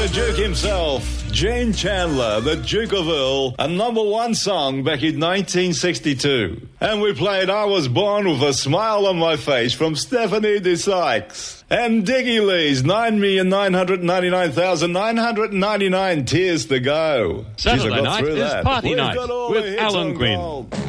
the Duke himself, Gene Chandler, the Duke of Earl, a #1 song back in 1962. And we played I Was Born with a Smile on My Face from Stephanie DeSykes. And Diggy Lee's 9,999,999 tears to go. Saturday night is party night with Alan Gwynn. Gold.